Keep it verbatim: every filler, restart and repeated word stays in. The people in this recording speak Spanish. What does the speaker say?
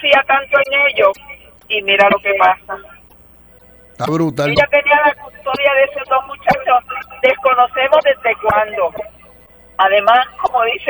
confía tanto en ellos y mira lo que pasa. Está brutal. Ella tenía la custodia de esos dos muchachos, desconocemos desde cuándo. Además, como dice